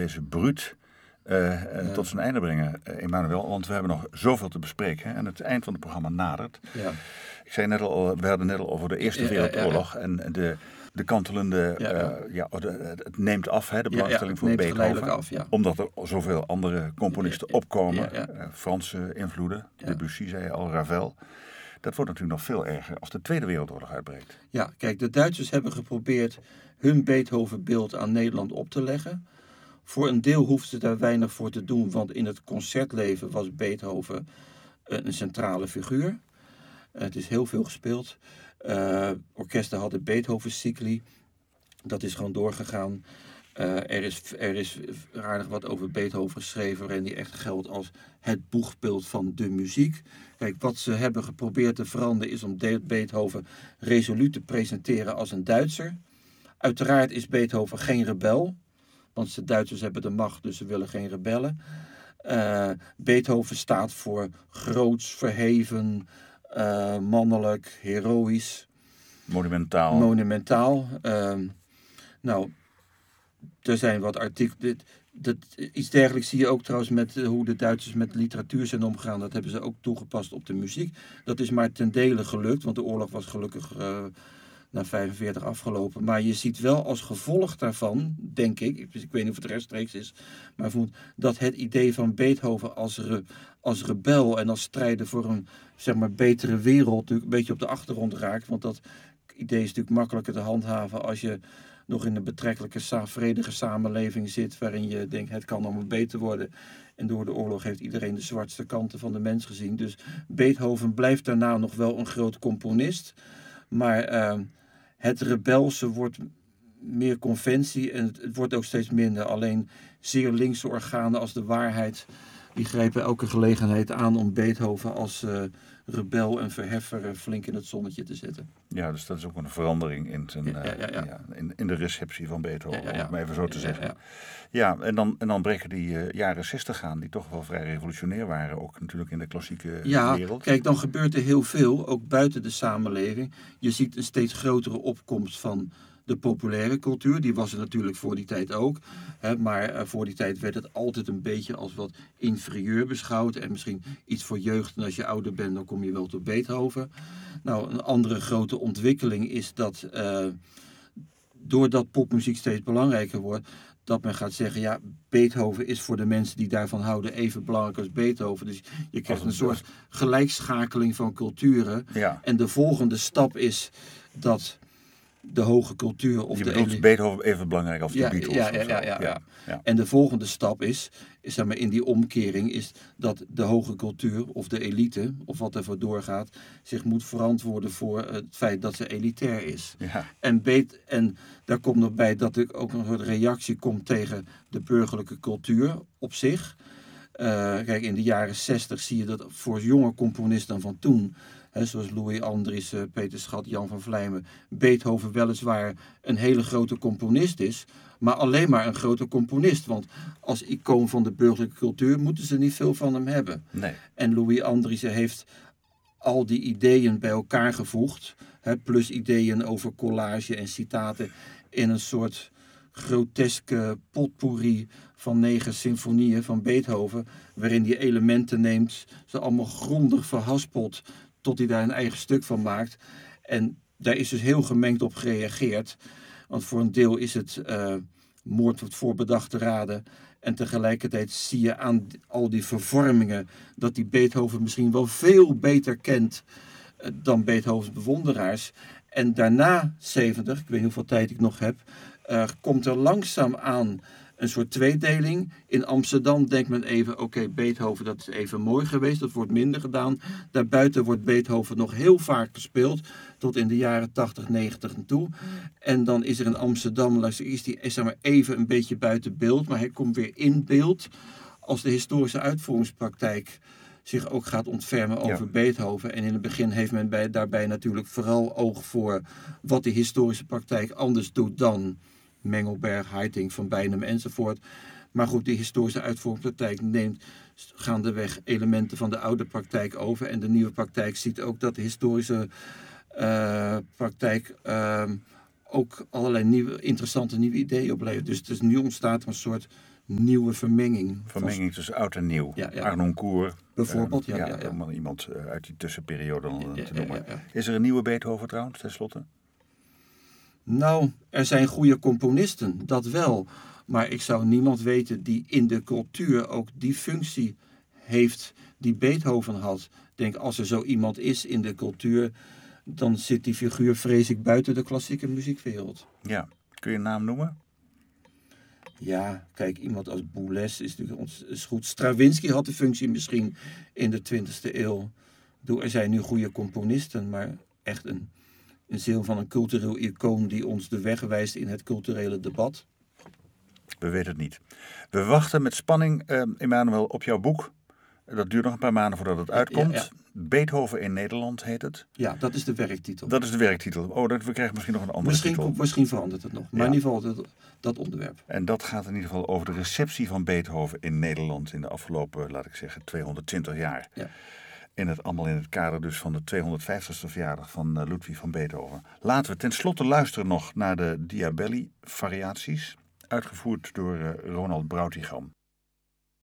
deze bruut tot zijn einde brengen, Emmanuel. Want we hebben nog zoveel te bespreken. Hè? En het eind van het programma nadert. Ja. Ik zei net al, we hadden net al over de Eerste Wereldoorlog. En de kantelende, het neemt af, hè, de belangstelling voor Beethoven. Af, ja. Omdat er zoveel andere componisten opkomen. Franse invloeden, Debussy zei je al, Ravel. Dat wordt natuurlijk nog veel erger als de Tweede Wereldoorlog uitbreekt. Ja, kijk, de Duitsers hebben geprobeerd hun Beethoven-beeld aan Nederland op te leggen. Voor een deel hoefden ze daar weinig voor te doen, want in het concertleven was Beethoven een centrale figuur. Het is heel veel gespeeld. Orkesten hadden Beethoven-cycli. Dat is gewoon doorgegaan. Er is aardig wat over Beethoven geschreven, waarin die echt geldt als het boegbeeld van de muziek. Kijk, wat ze hebben geprobeerd te veranderen is om Beethoven resoluut te presenteren als een Duitser. Uiteraard is Beethoven geen rebel, want de Duitsers hebben de macht, dus ze willen geen rebellen. Beethoven staat voor groots, verheven, mannelijk, heroïs. Monumentaal. Er zijn wat artikelen. Iets dergelijks zie je ook trouwens met hoe de Duitsers met literatuur zijn omgegaan. Dat hebben ze ook toegepast op de muziek. Dat is maar ten dele gelukt, want de oorlog was gelukkig na 1945 afgelopen. Maar je ziet wel als gevolg daarvan, denk ik weet niet of het rechtstreeks is, maar dat het idee van Beethoven als rebel en als strijder voor een betere wereld natuurlijk een beetje op de achtergrond raakt. Want dat idee is natuurlijk makkelijker te handhaven als je nog in een betrekkelijke vredige samenleving zit, waarin je denkt, het kan allemaal beter worden. En door de oorlog heeft iedereen de zwartste kanten van de mens gezien. Dus Beethoven blijft daarna nog wel een groot componist. Maar het rebelse wordt meer conventie en het wordt ook steeds minder. Alleen zeer linkse organen als de Waarheid, die grepen elke gelegenheid aan om Beethoven als rebel en verheffer flink in het zonnetje te zetten. Ja, dus dat is ook een verandering in de receptie van Beethoven, om het maar even zo te zeggen. Ja, en dan breken die jaren 60 aan, die toch wel vrij revolutionair waren, ook natuurlijk in de klassieke wereld. Kijk, dan gebeurt er heel veel, ook buiten de samenleving. Je ziet een steeds grotere opkomst van de populaire cultuur, die was er natuurlijk voor die tijd ook. Maar voor die tijd werd het altijd een beetje als wat inferieur beschouwd. En misschien iets voor jeugd. En als je ouder bent, dan kom je wel tot Beethoven. Nou, een andere grote ontwikkeling is dat doordat popmuziek steeds belangrijker wordt, dat men gaat zeggen, Beethoven is voor de mensen die daarvan houden even belangrijk als Beethoven. Dus je krijgt een soort gelijkschakeling van culturen. Ja. En de volgende stap is dat de hoge cultuur of Beethoven even belangrijk als de Beatles. Ja. En de volgende stap is in die omkering is dat de hoge cultuur of de elite, of wat ervoor doorgaat, zich moet verantwoorden voor het feit dat ze elitair is. Ja. En daar komt nog bij dat er ook een soort reactie komt tegen de burgerlijke cultuur op zich. Kijk, in de jaren 60 zie je dat voor jonge componisten van toen, zoals Louis Andriessen, Peter Schat, Jan van Vlijmen, Beethoven weliswaar een hele grote componist is, maar alleen maar een grote componist. Want als icoon van de burgerlijke cultuur moeten ze niet veel van hem hebben. Nee. En Louis Andriessen heeft al die ideeën bij elkaar gevoegd, plus ideeën over collage en citaten, in een soort groteske potpourri van 9 symfonieën van Beethoven, waarin hij elementen neemt, ze allemaal grondig verhaspelt, tot hij daar een eigen stuk van maakt. En daar is dus heel gemengd op gereageerd. Want voor een deel is het moord tot voorbedachte raden. En tegelijkertijd zie je aan al die vervormingen dat die Beethoven misschien wel veel beter kent dan Beethovens bewonderaars. En daarna 70, ik weet niet hoeveel tijd ik nog heb, komt er langzaam aan een soort tweedeling. In Amsterdam denkt men even, oké, Beethoven, dat is even mooi geweest, dat wordt minder gedaan. Daarbuiten wordt Beethoven nog heel vaak gespeeld, tot in de jaren 80, 90 en toe. En dan is er in Amsterdam, is die even een beetje buiten beeld, maar hij komt weer in beeld als de historische uitvoeringspraktijk zich ook gaat ontfermen over Beethoven. En in het begin heeft men daarbij natuurlijk vooral oog voor wat de historische praktijk anders doet dan Mengelberg, Haitink, Van Beinum enzovoort. Maar goed, die historische uitvoeringspraktijk neemt gaandeweg elementen van de oude praktijk over. En de nieuwe praktijk ziet ook dat de historische praktijk ook allerlei interessante nieuwe ideeën oplevert. Dus nu ontstaat er een soort nieuwe vermenging. Vermenging tussen oud en nieuw. Ja. Arnon Coer. Bijvoorbeeld, om iemand uit die tussenperiode te noemen. Ja. Is er een nieuwe Beethoven trouwens, tenslotte? Nou, er zijn goede componisten, dat wel. Maar ik zou niemand weten die in de cultuur ook die functie heeft die Beethoven had. Ik denk, als er zo iemand is in de cultuur, dan zit die figuur, vrees ik, buiten de klassieke muziekwereld. Ja, kun je een naam noemen? Ja, kijk, iemand als Boulez is natuurlijk is goed. Stravinsky had de functie misschien in de 20e eeuw. Er zijn nu goede componisten, maar echt een ziel van een cultureel icoon die ons de weg wijst in het culturele debat. We weten het niet. We wachten met spanning, Emmanuel, op jouw boek. Dat duurt nog een paar maanden voordat het uitkomt. Ja. Beethoven in Nederland heet het. Ja, dat is de werktitel. Dat is de werktitel. Oh, we krijgen misschien nog een andere titel. Misschien verandert het nog. Maar in ieder geval dat onderwerp. En dat gaat in ieder geval over de receptie van Beethoven in Nederland in de afgelopen, laat ik zeggen, 220 jaar. Ja. Allemaal in het kader dus van de 250ste verjaardag van Ludwig van Beethoven. Laten we tenslotte luisteren nog naar de Diabelli-variaties, uitgevoerd door Ronald Brautigam.